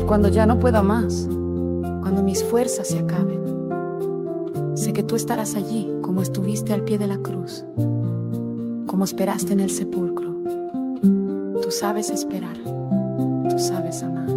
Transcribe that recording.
Y cuando ya no pueda más, cuando mis fuerzas se acaben, sé que tú estarás allí como estuviste al pie de la cruz, como esperaste en el sepulcro. Tú sabes esperar, tú sabes amar.